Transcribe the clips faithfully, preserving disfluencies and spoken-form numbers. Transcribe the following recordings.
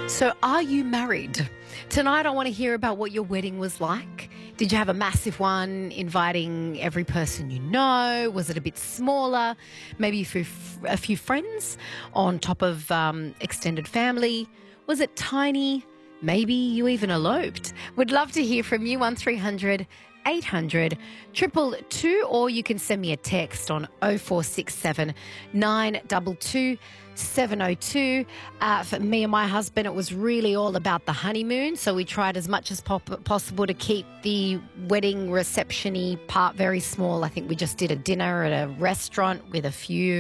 So are you married? Tonight I want to hear about what your wedding was like. Did you have a massive one inviting every person you know? Was it a bit smaller? Maybe a few, a few friends on top of um, extended family? Was it tiny? Maybe you even eloped. Would love to hear from you. one three hundred eight hundred two two two, or you can send me a text on oh four six seven nine two two seven oh two. Uh, for me and my husband, it was really all about the honeymoon, so we tried as much as pop- possible to keep the wedding reception-y part very small. I think we just did a dinner at a restaurant with a few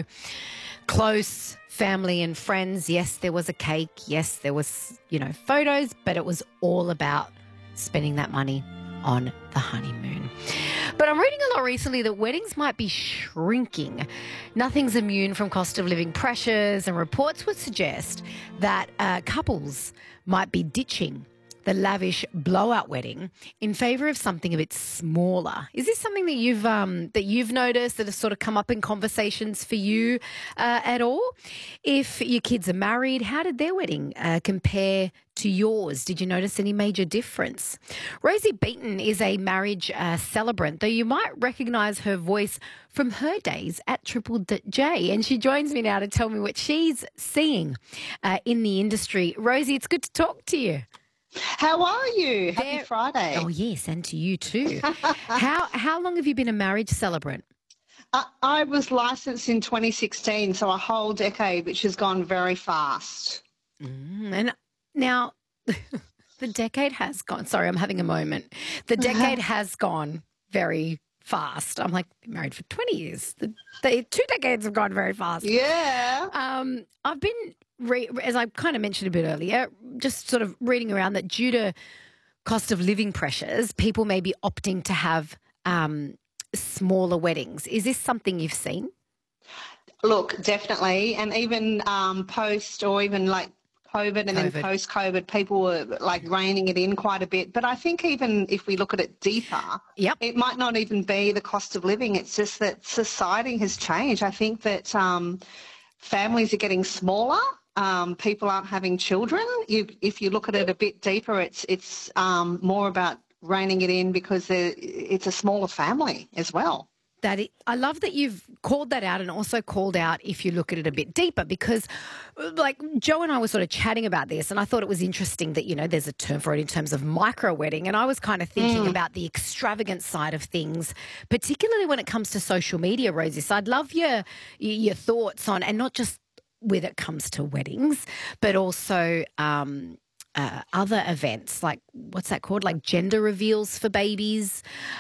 close family and friends. Yes, there was a cake. Yes, there was, you know, photos, but it was all about spending that money on the honeymoon. But I'm reading a lot recently that weddings might be shrinking. Nothing's immune from cost of living pressures, and reports would suggest that uh, couples might be ditching the lavish blowout wedding in favour of something a bit smaller. Is this something that you've um, that you've noticed that has sort of come up in conversations for you uh, at all? If your kids are married, how did their wedding uh, compare to yours? Did you notice any major difference? Rosie Beaton is a marriage uh, celebrant, though you might recognise her voice from her days at Triple J, and she joins me now to tell me what she's seeing uh, in the industry. Rosie, it's good to talk to you. How are you? Happy There- Friday. Oh, yes, and to you too. how how long have you been a marriage celebrant? I, I was licensed in twenty sixteen, so a whole decade, which has gone very fast. Mm, and now the decade has gone. Sorry, I'm having a moment. The decade has gone very fast. I'm like, been married for twenty years. The, the two decades have gone very fast. Yeah. Um, I've been, re- as I kind of mentioned a bit earlier, just sort of reading around that due to cost of living pressures, people may be opting to have um, smaller weddings. Is this something you've seen? Look, definitely. And even um, post or even like COVID and COVID. then post-COVID, people were like reining it in quite a bit. But I think even if we look at it deeper, Yep. it might not even be the cost of living. It's just that society has changed. I think that um, families are getting smaller. Um, people aren't having children. You, if you look at it a bit deeper, it's it's um, more about reining it in because it's a smaller family as well. That it, I love that you've called that out, and also called out if you look at it a bit deeper, because like Joe and I were sort of chatting about this, and I thought it was interesting that, you know, there's a term for it in terms of micro wedding, and I was kind of thinking Mm. about the extravagant side of things, particularly when it comes to social media, Rosie. So I'd love your your thoughts on, and not just when it comes to weddings, but also um, uh, other events, like what's that called, like gender reveals for babies.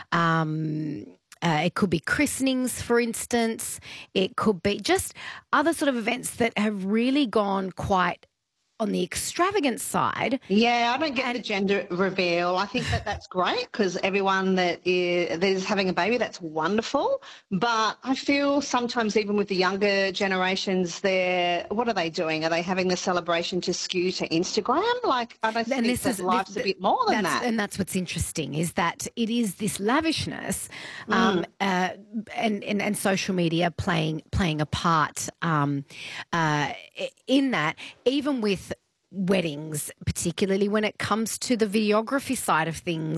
Um, Uh, it could be christenings, for instance. It could be just other sort of events that have really gone quite on the extravagant side. Yeah, I don't get And- the gender reveal. I think that that's great because everyone that is, that is having a baby, that's wonderful. But I feel sometimes even with the younger generations, they're, what are they doing? Are they having the celebration to skew to Instagram? Like, I don't think that life's this- a bit more than that's- that. And that's what's interesting, is that it is this lavishness um, Mm. uh, and, and, and social media playing playing a part um, uh, in that, even with weddings, particularly when it comes to the videography side of things.